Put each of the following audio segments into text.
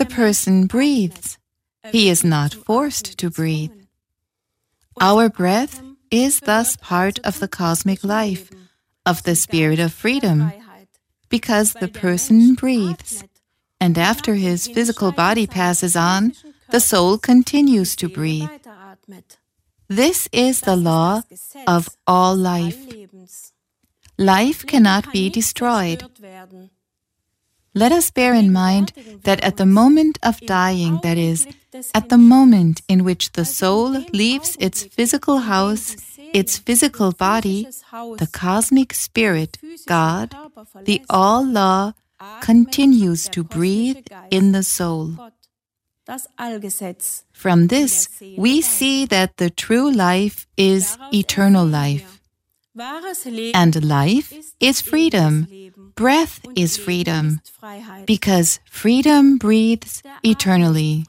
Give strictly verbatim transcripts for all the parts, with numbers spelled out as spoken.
the person breathes. He is not forced to breathe. Our breath is thus part of the cosmic life, of the spirit of freedom, because the person breathes, and after his physical body passes on, the soul continues to breathe. This is the law of all life. Life cannot be destroyed. Let us bear in mind that at the moment of dying, that is, at the moment in which the soul leaves its physical house, its physical body, the cosmic spirit, God, the all-law, continues to breathe in the soul. From this, we see that the true life is eternal life. And life is freedom. Breath is freedom, because freedom breathes eternally.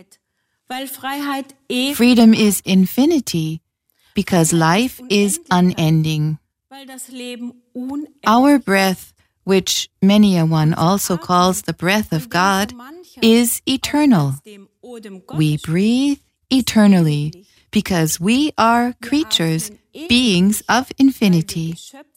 Freedom is infinity, because life is unending. Our breath, which many a one also calls the breath of God, is eternal. We breathe eternally, because we are creatures, beings of infinity.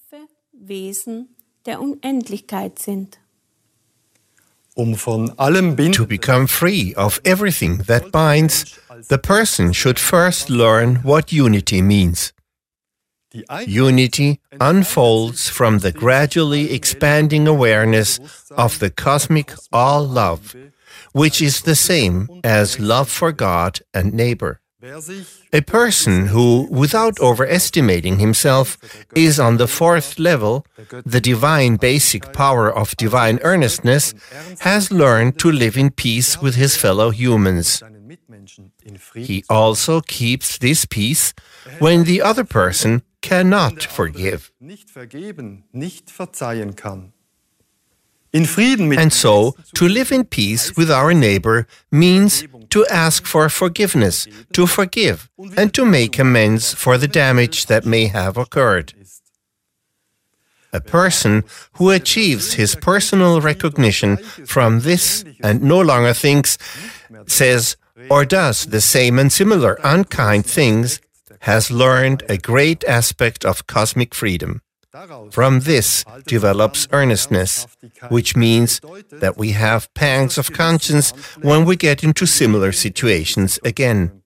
To become free of everything that binds, the person should first learn what unity means. Unity unfolds from the gradually expanding awareness of the cosmic all-love, which is the same as love for God and neighbor. A person who, without overestimating himself, is on the fourth level, the divine basic power of divine earnestness, has learned to live in peace with his fellow humans. He also keeps this peace when the other person cannot forgive. And so, to live in peace with our neighbor means to ask for forgiveness, to forgive, and to make amends for the damage that may have occurred. A person who achieves his personal recognition from this and no longer thinks, says, or does the same and similar unkind things has learned a great aspect of cosmic freedom. From this develops earnestness, which means that we have pangs of conscience when we get into similar situations again.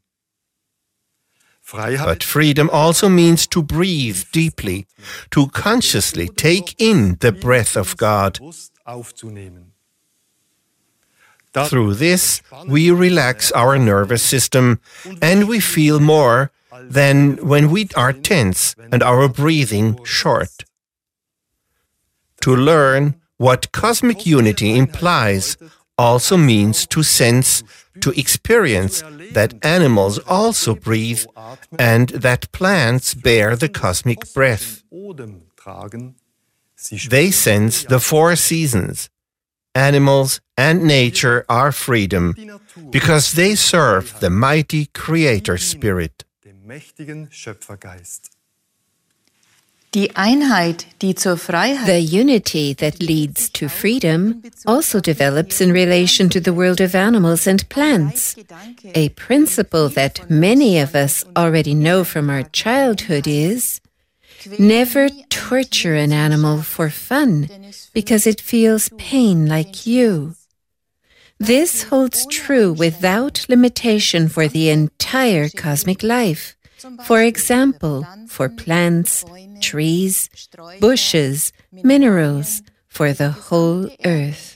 But freedom also means to breathe deeply, to consciously take in the breath of God. Through this, we relax our nervous system and we feel more than when we are tense and our breathing short. To learn what cosmic unity implies also means to sense, to experience that animals also breathe and that plants bear the cosmic breath. They sense the four seasons. Animals and nature are freedom because they serve the mighty Creator Spirit. Die Einheit, die zur Freiheit. The unity that leads to freedom also develops in relation to the world of animals and plants. A principle that many of us already know from our childhood is: never torture an animal for fun because it feels pain like you. This holds true without limitation for the entire cosmic life. For example, for plants, trees, bushes, minerals, for the whole earth.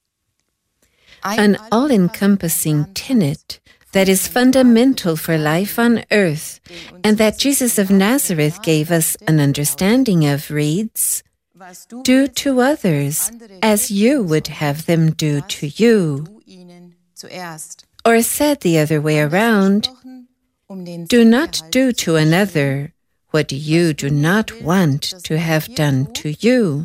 An all-encompassing tenet that is fundamental for life on earth, and that Jesus of Nazareth gave us an understanding of, reads, "Do to others as you would have them do to you." Or said the other way around, do not do to another what you do not want to have done to you.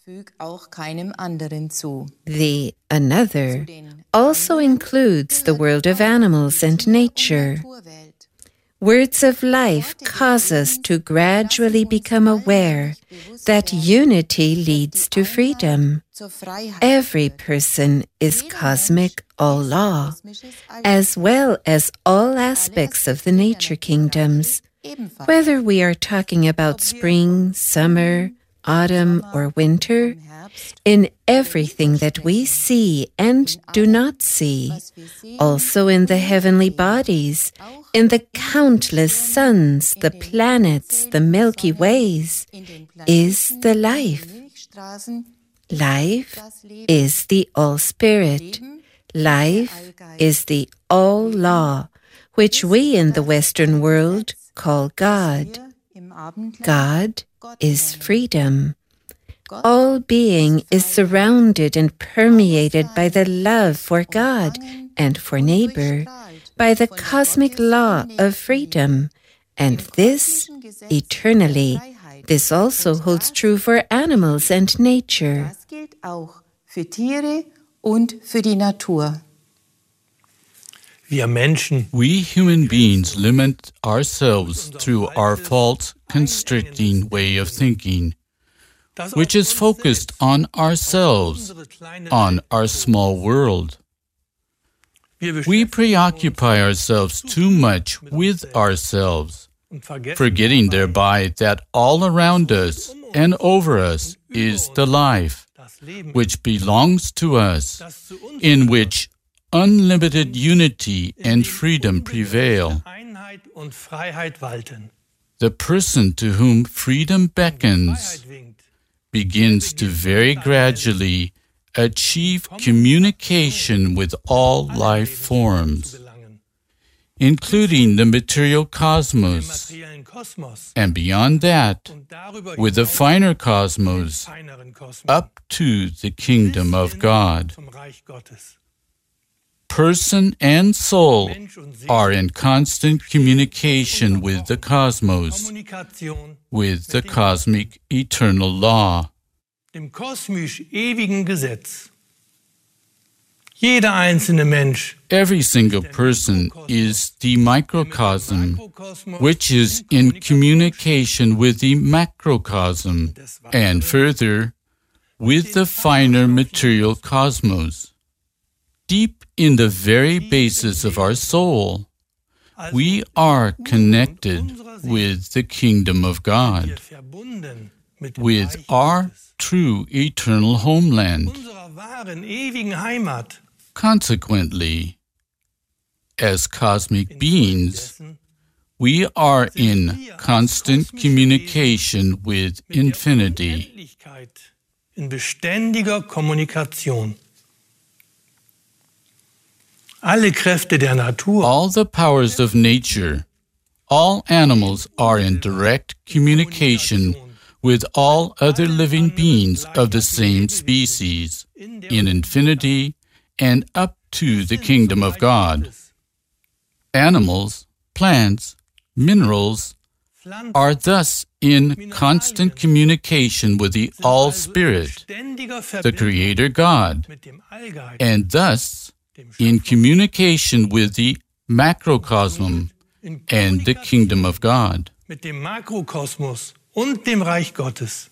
The another also includes the world of animals and nature. Words of life cause us to gradually become aware that unity leads to freedom. Every person is cosmic all-law, as well as all aspects of the nature kingdoms. Whether we are talking about spring, summer, autumn, or winter, in everything that we see and do not see, also in the heavenly bodies, in the countless suns, the planets, the Milky Ways, is the life. Life is the All-Spirit. Life is the All-Law, which we in the Western world call God. God is freedom. All being is surrounded and permeated by the love for God and for neighbor, by the cosmic law of freedom, and this eternally. This also holds true for animals and nature. Das gilt auch für Tiere und für die Natur. We human beings limit ourselves through our false, constricting way of thinking, which is focused on ourselves, on our small world. We preoccupy ourselves too much with ourselves, forgetting thereby that all around us and over us is the life, which belongs to us, in which unlimited unity and freedom prevail. The person to whom freedom beckons begins to very gradually achieve communication with all life forms, including the material cosmos, and beyond that, with the finer cosmos, up to the kingdom of God. Person and soul are in constant communication with the cosmos, with the cosmic eternal law. Dem kosmisch ewigen Gesetz. Jeder einzelne Mensch, every single person is the microcosm, which is in communication with the macrocosm, and further, with the finer material cosmos. Deep in the very basis of our soul, we are connected with the kingdom of God, with our true eternal homeland. Consequently, as cosmic beings, we are in constant communication with infinity. In beständiger Kommunikation. Alle Kräfte der Natur, all the powers of nature, all animals are in direct communication with all other living beings of the same species, in infinity and up to the kingdom of God. Animals, plants, minerals are thus in constant communication with the All-Spirit, the Creator God, and thus in communication with the macrocosm and the kingdom of God. Mit dem Makrokosmos und dem Reich Gottes.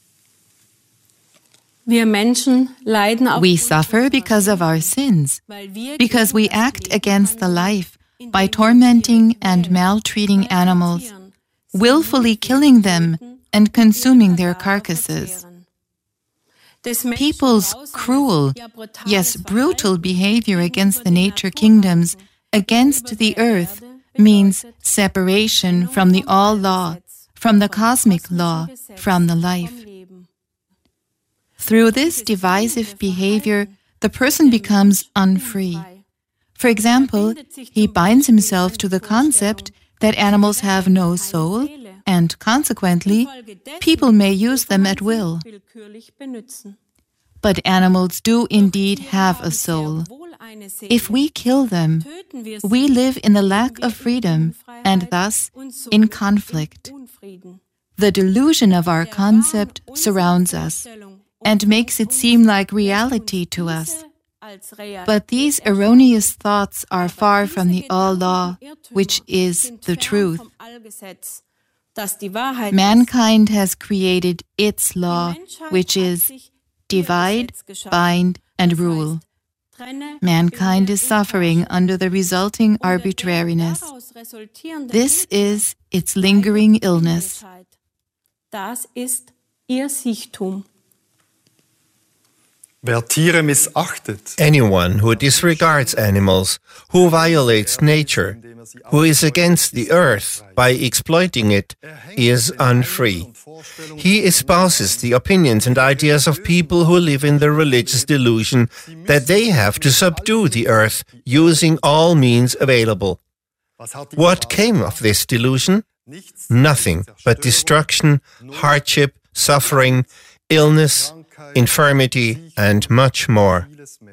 We suffer because of our sins, because we act against the life by tormenting and maltreating animals, willfully killing them and consuming their carcasses. People's cruel, yes, brutal behavior against the nature kingdoms, against the earth, means separation from the all-law, from the cosmic law, from the life. Through this divisive behavior, the person becomes unfree. For example, he binds himself to the concept that animals have no soul, and consequently, people may use them at will. But animals do indeed have a soul. If we kill them, we live in the lack of freedom and thus in conflict. The delusion of our concept surrounds us and makes it seem like reality to us, But these erroneous thoughts are far from the all-law, which is the truth. Mankind has created its law, which is divide, bind, and rule. Mankind is suffering under the resulting arbitrariness. This is its lingering illness. Das ist ihr Siechtum. Wer Tiere missachtet, Anyone who disregards animals, who violates nature, who is against the earth by exploiting it, is unfree. He espouses the opinions and ideas of people who live in the religious delusion that they have to subdue the earth using all means available. What came of this delusion? Nothing but destruction, hardship, suffering, illness, infirmity, and much more.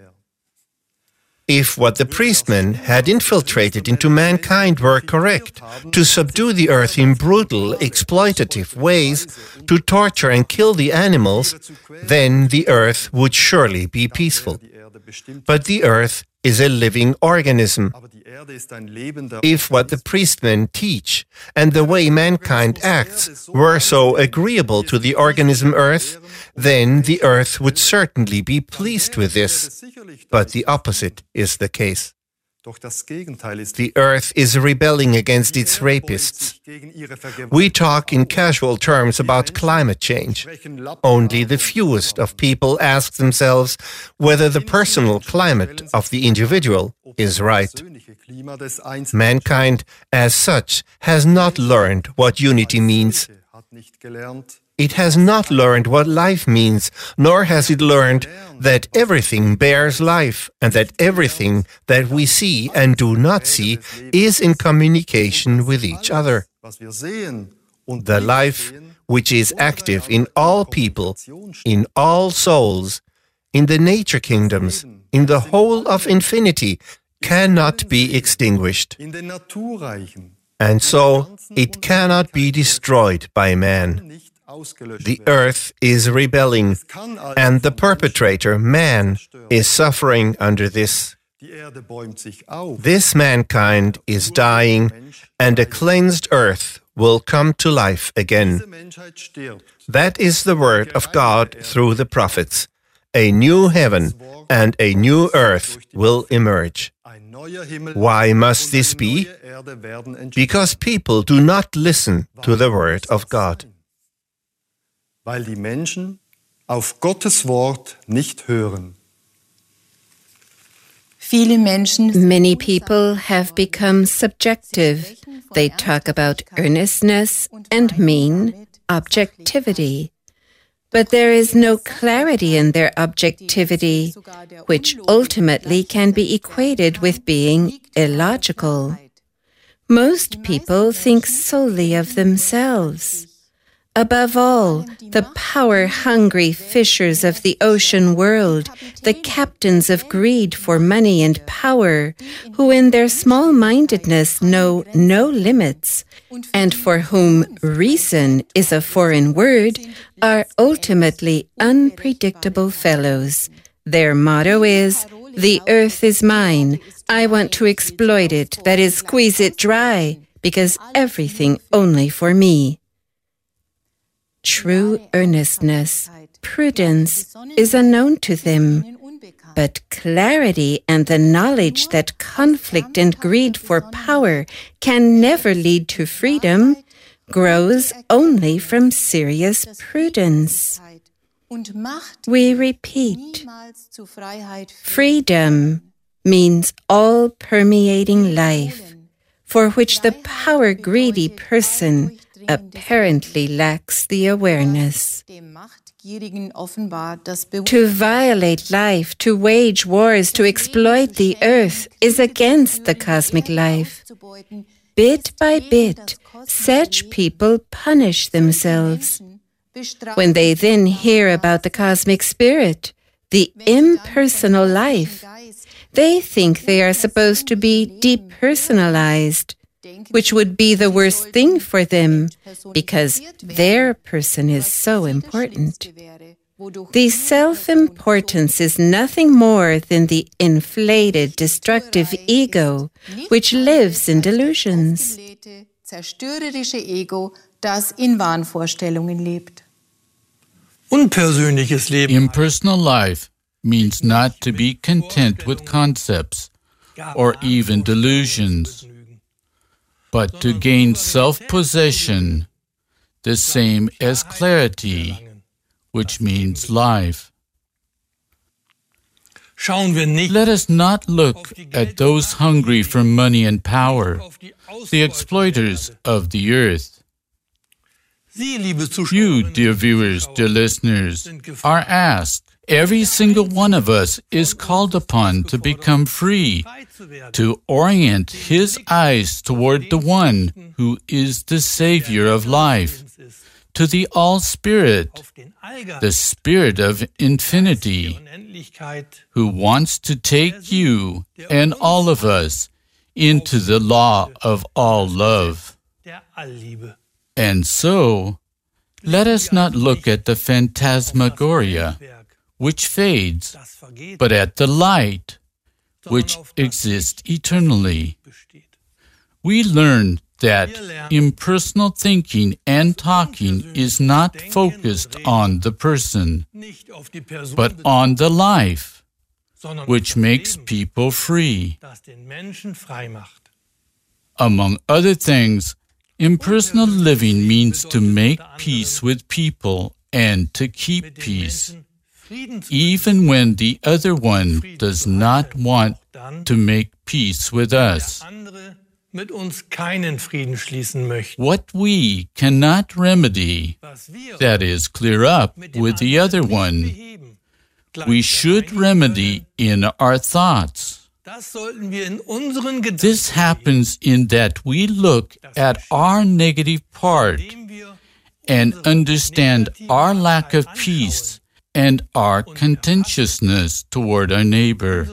If what the priestmen had infiltrated into mankind were correct, to subdue the earth in brutal, exploitative ways, to torture and kill the animals, then the earth would surely be peaceful. But the earth is a living organism. If what the priestmen teach and the way mankind acts were so agreeable to the organism earth, then the earth would certainly be pleased with this. But the opposite is the case. The earth is rebelling against its rapists. We talk in casual terms about climate change. Only the fewest of people ask themselves whether the personal climate of the individual is right. Mankind, as such, has not learned what unity means. It has not learned what life means, nor has it learned that everything bears life, and that everything that we see and do not see is in communication with each other. The life which is active in all people, in all souls, in the nature kingdoms, in the whole of infinity, cannot be extinguished. And so it cannot be destroyed by man. The earth is rebelling, and the perpetrator, man, is suffering under this. This mankind is dying, and a cleansed earth will come to life again. That is the word of God through the prophets. A new heaven and a new earth will emerge. Why must this be? Because people do not listen to the word of God. Weil die Menschen auf Gottes Wort nicht hören. Many people have become subjective. They talk about earnestness and mean objectivity. But there is no clarity in their objectivity, which ultimately can be equated with being illogical. Most people think solely of themselves. Above all, the power-hungry fishers of the ocean world, the captains of greed for money and power, who in their small-mindedness know no limits, and for whom reason is a foreign word, are ultimately unpredictable fellows. Their motto is, "The earth is mine. I want to exploit it, that is, squeeze it dry, because everything only for me." True earnestness, prudence, is unknown to them, but clarity and the knowledge that conflict and greed for power can never lead to freedom grows only from serious prudence. We repeat, freedom means all-permeating life, for which the power-greedy person apparently lacks the awareness. To violate life, to wage wars, to exploit the earth is against the cosmic life. Bit by bit, such people punish themselves. When they then hear about the cosmic spirit, the impersonal life, they think they are supposed to be depersonalized, which would be the worst thing for them, because their person is so important. The self-importance is nothing more than the inflated, destructive ego, which lives in delusions. Zerstörerische Ego, das in Wahnvorstellungen lebt. Unpersönliches Leben. Impersonal life means not to be content with concepts or even delusions, but to gain self-possession, the same as clarity, which means life. Let us not look at those hungry for money and power, the exploiters of the earth. You, dear viewers, dear listeners, are asked. Every single one of us is called upon to become free, to orient his eyes toward the one who is the Savior of life, to the All-Spirit, the Spirit of infinity, who wants to take you and all of us into the law of all love. And so, let us not look at the phantasmagoria, which fades, but at the light, which exists eternally. We learn that impersonal thinking and talking is not focused on the person, but on the life, which makes people free. Among other things, impersonal living means to make peace with people and to keep peace, even when the other one does not want to make peace with us. What we cannot remedy, that is, clear up with the other one, we should remedy in our thoughts. This happens in that we look at our negative part and understand our lack of peace and our contentiousness toward our neighbor.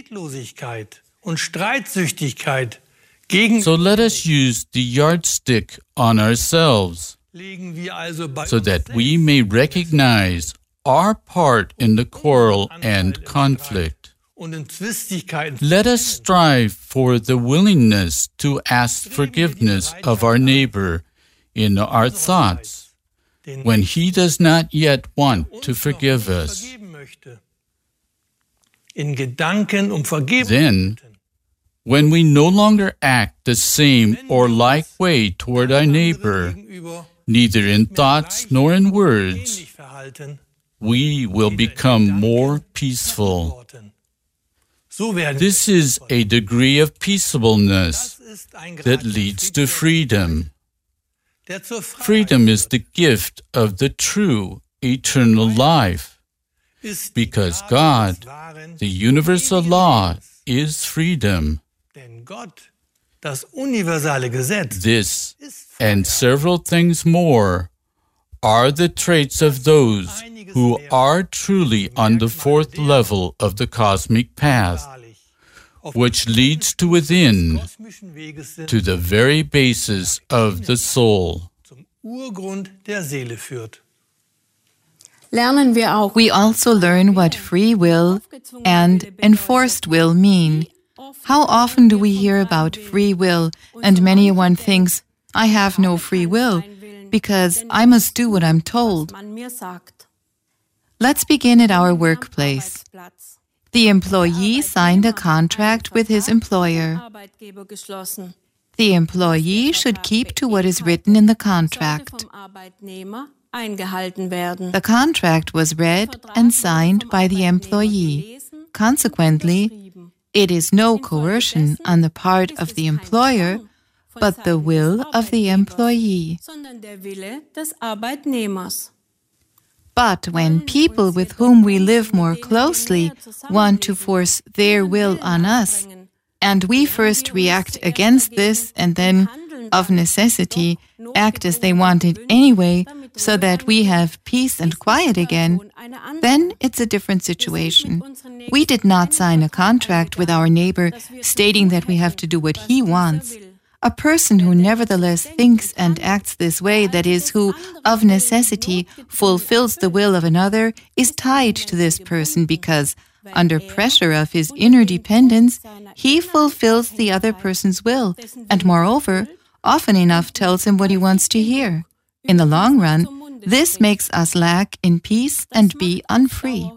So let us use the yardstick on ourselves, so that we may recognize our part in the quarrel and conflict. Let us strive for the willingness to ask forgiveness of our neighbor in our thoughts, when he does not yet want to forgive us. Then, when we no longer act the same or like way toward our neighbor, neither in thoughts nor in words, we will become more peaceful. This is a degree of peaceableness that leads to freedom. Freedom is the gift of the true eternal life, because God, the universal law, is freedom. This, and several things more, are the traits of those who are truly on the fourth level of the cosmic path, which leads to within, to the very basis of the soul. We also learn what free will and enforced will mean. How often do we hear about free will, and many a one thinks, I have no free will, because I must do what I'm told. Let's begin at our workplace. The employee signed a contract with his employer. The employee should keep to what is written in the contract. The contract was read and signed by the employee. Consequently, it is no coercion on the part of the employer, but the will of the employee. But when people with whom we live more closely want to force their will on us, and we first react against this and then, of necessity, act as they want it anyway, so that we have peace and quiet again, then it's a different situation. We did not sign a contract with our neighbor stating that we have to do what he wants. A person who nevertheless thinks and acts this way, that is, who of necessity fulfills the will of another, is tied to this person because, under pressure of his inner dependence, he fulfills the other person's will, and moreover, often enough tells him what he wants to hear. In the long run, this makes us lack in peace and be unfree.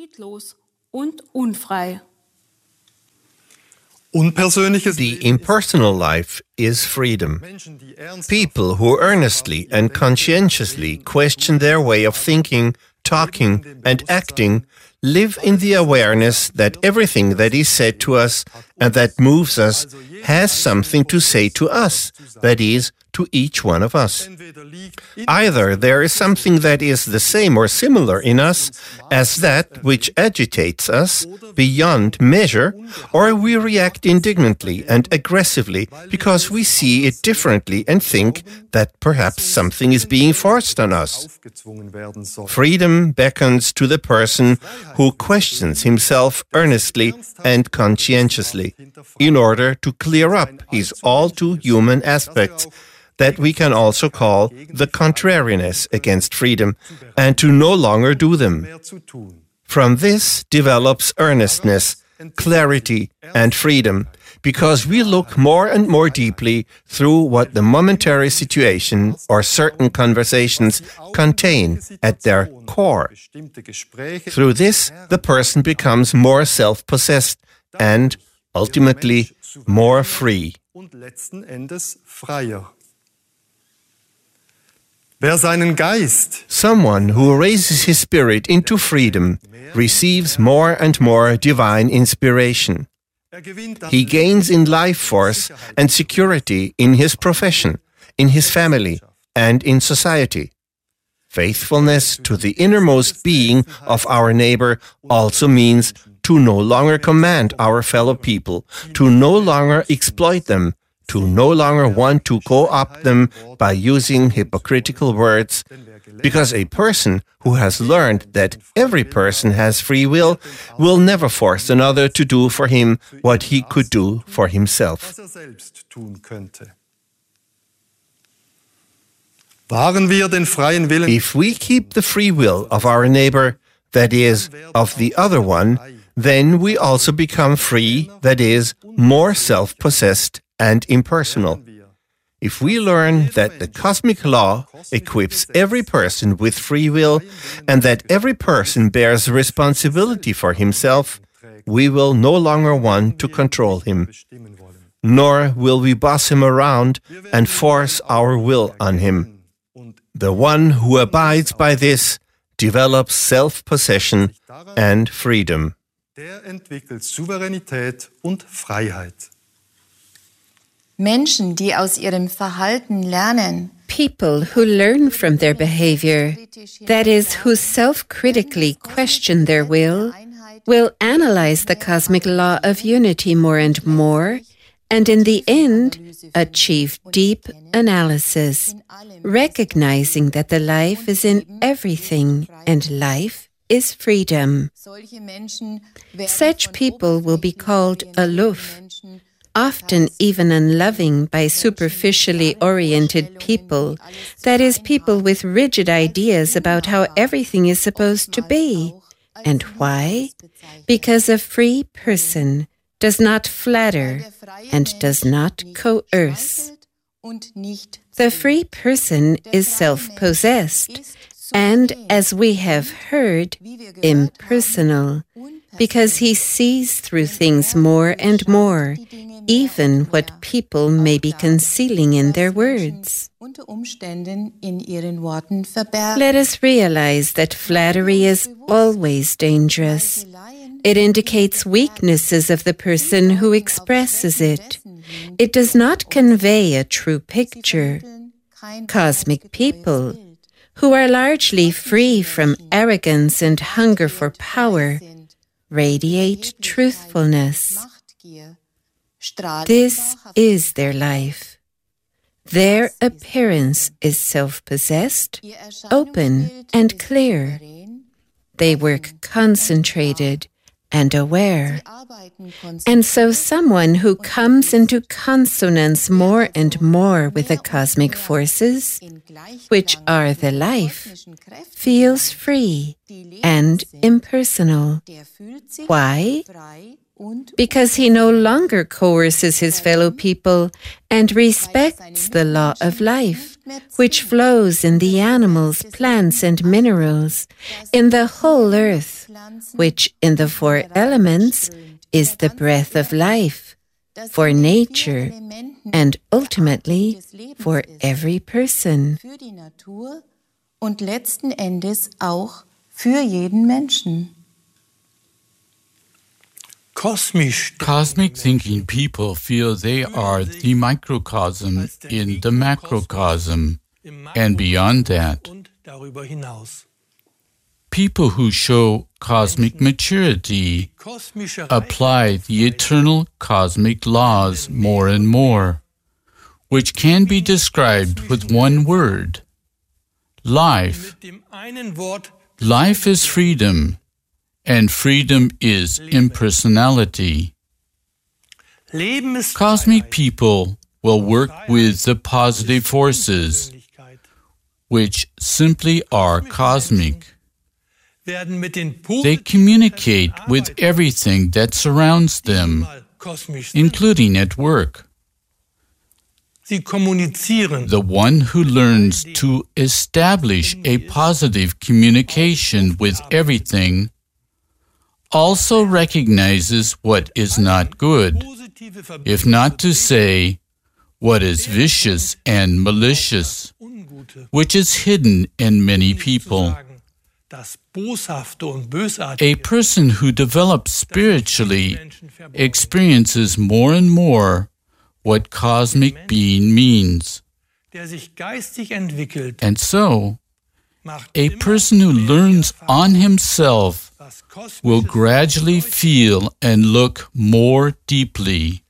The impersonal life is freedom. People who earnestly and conscientiously question their way of thinking, talking, and acting live in the awareness that everything that is said to us and that moves us has something to say to us, that is, to each one of us. Either there is something that is the same or similar in us as that which agitates us beyond measure, or we react indignantly and aggressively because we see it differently and think that perhaps something is being forced on us. Freedom beckons to the person who questions himself earnestly and conscientiously in order to clear up his all too human aspects that we can also call the contrariness against freedom, and to no longer do them. From this develops earnestness, clarity, and freedom, because we look more and more deeply through what the momentary situation or certain conversations contain at their core. Through this, the person becomes more self-possessed and, ultimately, more free. Someone who raises his spirit into freedom receives more and more divine inspiration. He gains in life force and security in his profession, in his family, and in society. Faithfulness to the innermost being of our neighbor also means to no longer command our fellow people, to no longer exploit them, to no longer want to co-opt them by using hypocritical words, because a person who has learned that every person has free will will never force another to do for him what he could do for himself. If we keep the free will of our neighbor, that is, of the other one, then we also become free, that is, more self-possessed and impersonal. If we learn that the cosmic law equips every person with free will and that every person bears responsibility for himself, we will no longer want to control him, nor will we boss him around and force our will on him. The one who abides by this develops self-possession and freedom. Menschen, die aus ihrem Verhalten lernen, people who learn from their behavior, that is, who self-critically question their will, will analyze the cosmic law of unity more and more, and in the end, achieve deep analysis, recognizing that the life is in everything, and life is freedom. Such people will be called aloof, often even unloving by superficially oriented people, that is, people with rigid ideas about how everything is supposed to be. And why? Because a free person does not flatter and does not coerce. The free person is self-possessed and, as we have heard, impersonal, because he sees through things more and more, even what people may be concealing in their words. Let us realize that flattery is always dangerous. It indicates weaknesses of the person who expresses it. It does not convey a true picture. Cosmic people, who are largely free from arrogance and hunger for power, radiate truthfulness. This is their life. Their appearance is self-possessed, open, and clear. They work concentrated, and aware. And so someone who comes into consonance more and more with the cosmic forces, which are the life, feels free and impersonal. Why? Because he no longer coerces his fellow people and respects the law of life, which flows in the animals, plants, and minerals, in the whole earth, which in the four elements is the breath of life, for nature, and ultimately for every person. Und letzten Endes auch für jeden Menschen. Cosmic thinking people feel they are the microcosm in the macrocosm, and beyond that. People who show cosmic maturity apply the eternal cosmic laws more and more, which can be described with one word: life. Life is freedom. And freedom is impersonality. Cosmic people will work with the positive forces, which simply are cosmic. They communicate with everything that surrounds them, including at work. The one who learns to establish a positive communication with everything also recognizes what is not good, if not to say what is vicious and malicious, which is hidden in many people. A person who develops spiritually experiences more and more what cosmic being means. And so, a person who learns on himself will gradually feel and look more deeply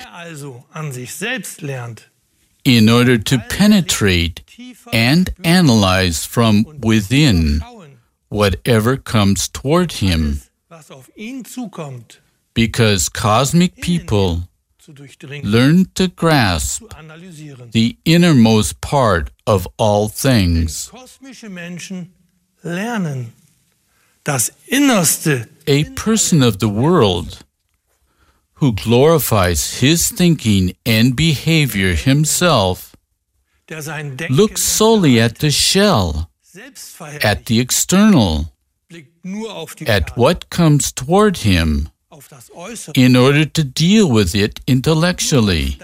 in order to penetrate and analyze from within whatever comes toward him, because cosmic people learn to grasp the innermost part of all things. A person of the world who glorifies his thinking and behavior himself looks solely at the shell, at the external, at what comes toward him, in order to deal with it intellectually.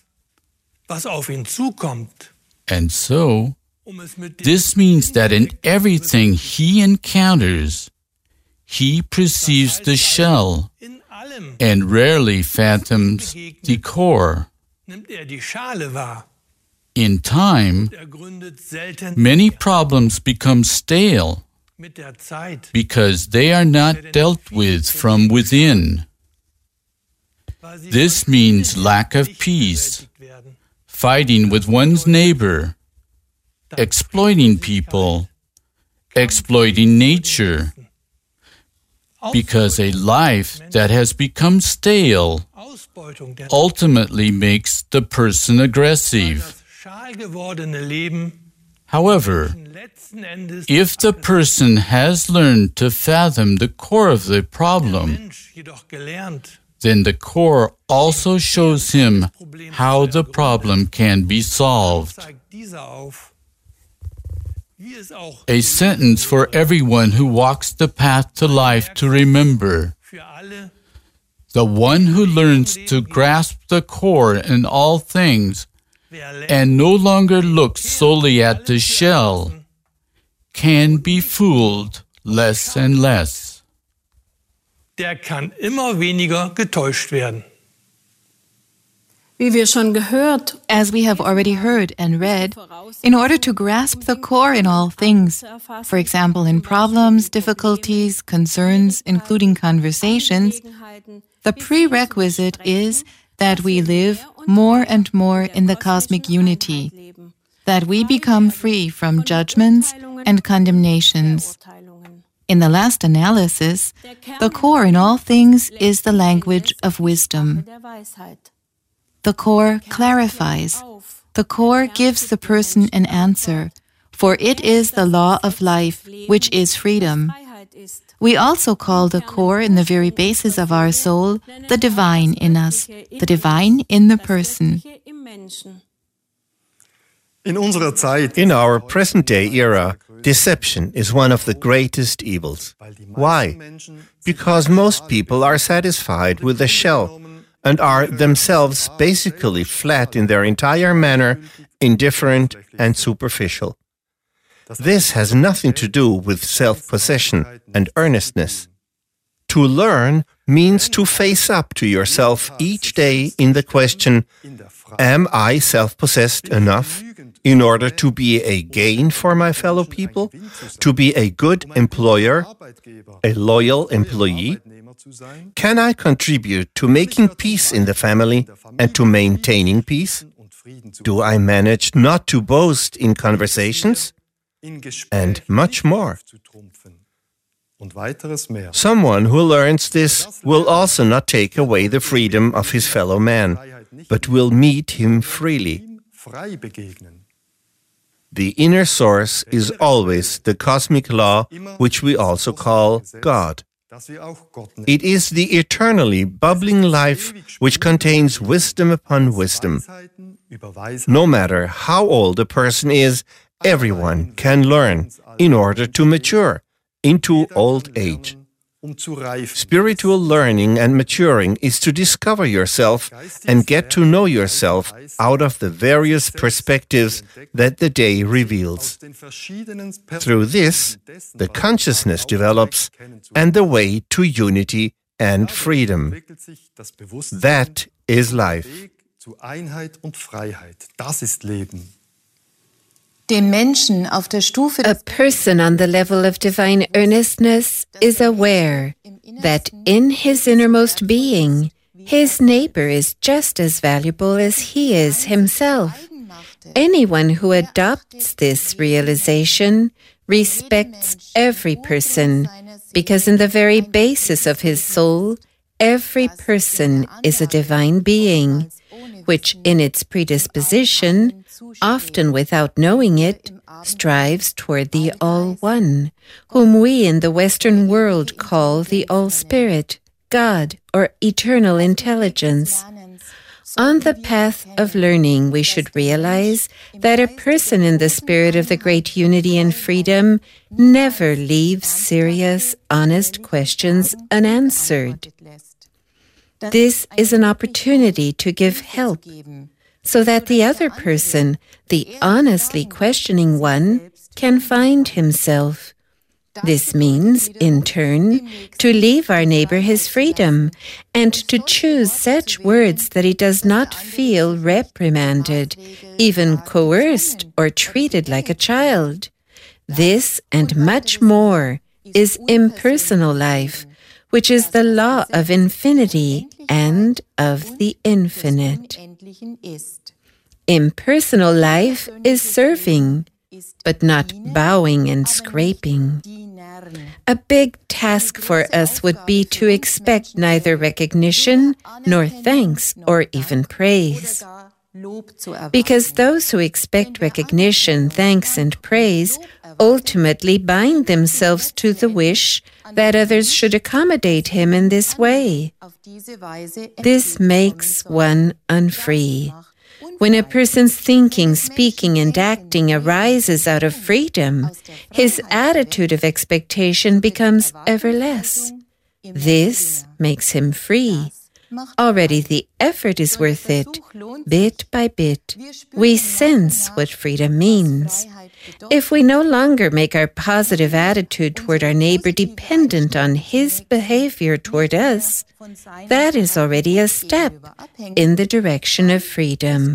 And so, this means that in everything he encounters, he perceives the shell and rarely fathoms the core. In time, many problems become stale because they are not dealt with from within. This means lack of peace, fighting with one's neighbor, exploiting people, exploiting nature, because a life that has become stale ultimately makes the person aggressive. However, if the person has learned to fathom the core of the problem, then the core also shows him how the problem can be solved. A sentence for everyone who walks the path to life to remember: the one who learns to grasp the core in all things and no longer looks solely at the shell can be fooled less and less. Der kann immer weniger getäuscht werden. As we have already heard and read, in order to grasp the core in all things, for example in problems, difficulties, concerns, including conversations, the prerequisite is that we live more and more in the cosmic unity, that we become free from judgments and condemnations. In the last analysis, the core in all things is the language of wisdom. The core clarifies. The core gives the person an answer, for it is the law of life, which is freedom. We also call the core in the very basis of our soul the divine in us, the divine in the person. In our present-day era, deception is one of the greatest evils. Why? Because most people are satisfied with the shell and are themselves basically flat in their entire manner, indifferent and superficial. This has nothing to do with self-possession and earnestness. To learn means to face up to yourself each day in the question, am I self-possessed enough in order to be a gain for my fellow people, to be a good employer, a loyal employee? Can I contribute to making peace in the family and to maintaining peace? Do I manage not to boast in conversations? And much more. Someone who learns this will also not take away the freedom of his fellow man, but will meet him freely. The inner source is always the cosmic law, which we also call God. It is the eternally bubbling life which contains wisdom upon wisdom. No matter how old a person is, everyone can learn in order to mature into old age. Spiritual learning and maturing is to discover yourself and get to know yourself out of the various perspectives that the day reveals. Through this, the consciousness develops and the way to unity and freedom. That is life. A person on the level of divine earnestness is aware that in his innermost being, his neighbor is just as valuable as he is himself. Anyone who adopts this realization respects every person, because in the very basis of his soul, every person is a divine being, which in its predisposition, often without knowing it, strives toward the All-One, whom we in the Western world call the All-Spirit, God, or Eternal Intelligence. On the path of learning, we should realize that a person in the spirit of the great unity and freedom never leaves serious, honest questions unanswered. This is an opportunity to give help, so that the other person, the honestly questioning one, can find himself. This means, in turn, to leave our neighbor his freedom and to choose such words that he does not feel reprimanded, even coerced or treated like a child. This and much more is impersonal life, which is the law of infinity and of the infinite. Impersonal life is serving, but not bowing and scraping. A big task for us would be to expect neither recognition, nor thanks, or even praise. Because those who expect recognition, thanks, and praise ultimately bind themselves to the wish that others should accommodate him in this way. This makes one unfree. When a person's thinking, speaking, and acting arises out of freedom, his attitude of expectation becomes ever less. This makes him free. Already the effort is worth it. Bit by bit, we sense what freedom means. If we no longer make our positive attitude toward our neighbor dependent on his behavior toward us, that is already a step in the direction of freedom.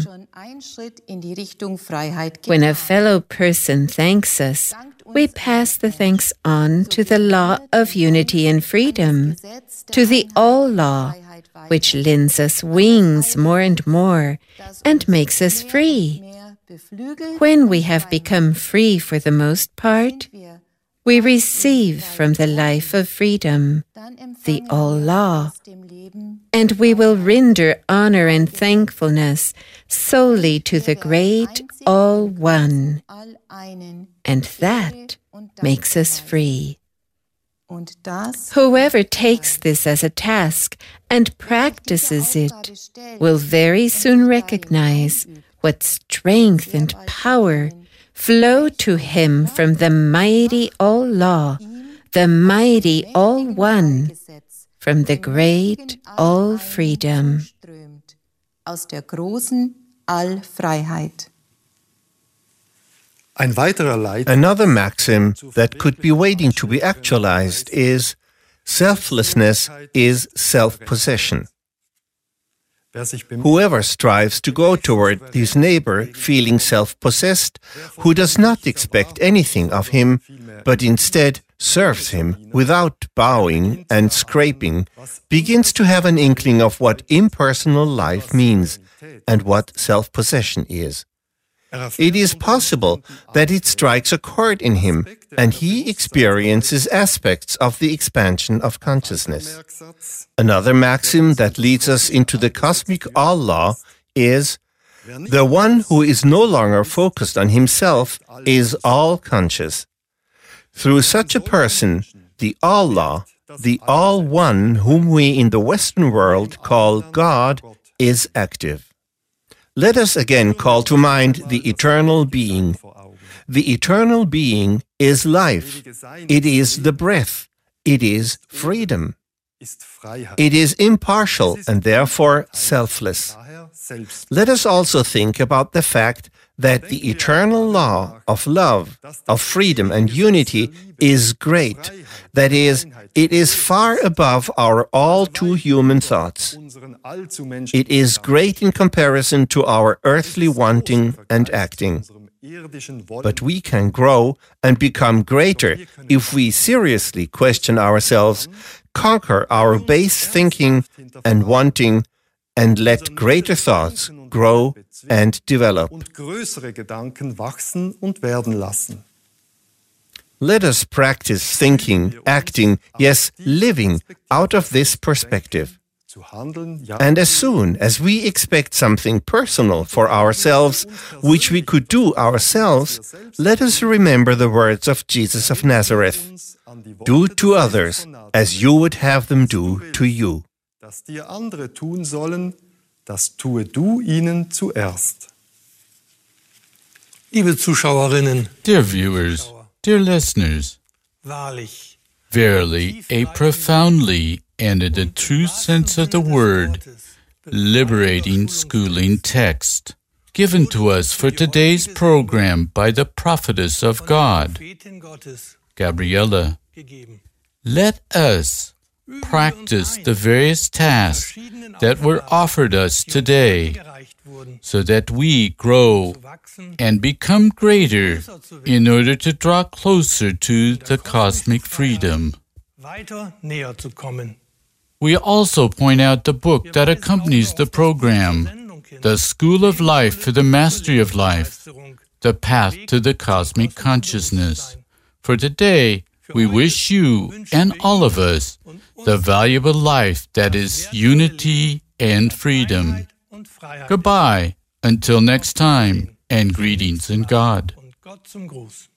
When a fellow person thanks us, we pass the thanks on to the law of unity and freedom, to the all-law, which lends us wings more and more and makes us free. When we have become free for the most part, we receive from the life of freedom, the All-Law, and we will render honor and thankfulness solely to the great All-One, and that makes us free. Whoever takes this as a task and practices it will very soon recognize what strength and power flow to him from the mighty All-Law, the mighty All-One, from the great All-Freedom. Aus der großen Allfreiheit. Ein weiterer Leit- Another maxim that could be waiting to be actualized is selflessness is self-possession. Whoever strives to go toward his neighbor feeling self-possessed, who does not expect anything of him, but instead serves him without bowing and scraping, begins to have an inkling of what impersonal life means and what self-possession is. It is possible that it strikes a chord in him, and he experiences aspects of the expansion of consciousness. Another maxim that leads us into the cosmic all-law is, the one who is no longer focused on himself is all-conscious. Through such a person, the all-law, the all-one whom we in the Western world call God, is active. Let us again call to mind the eternal being. The eternal being is life. It is the breath. It is freedom. It is impartial and therefore selfless. Let us also think about the fact that the eternal law of love, of freedom and unity is great. That is, it is far above our all too human thoughts. It is great in comparison to our earthly wanting and acting. But we can grow and become greater if we seriously question ourselves, conquer our base thinking and wanting, and let greater thoughts grow and develop. Let us practice thinking, acting, yes, living out of this perspective. And as soon as we expect something personal for ourselves, which we could do ourselves, let us remember the words of Jesus of Nazareth. Do to others as you would have them do to you. Das dir andere tun sollen, das tue du ihnen zuerst. Liebe Zuschauerinnen, Dear viewers, dear listeners, wahrlich, verily a profoundly and in the true sense of the word, liberating schooling text given to us for today's program by the prophetess of God, Gabriella. Let us practice the various tasks that were offered us today so that we grow and become greater in order to draw closer to the cosmic freedom. We also point out the book that accompanies the program, The School of Life for the Mastery of Life, The Path to the Cosmic Consciousness. For today, we wish you and all of us the valuable life that is unity and freedom. Goodbye until next time, and greetings in God. Und Gott zum Gruß.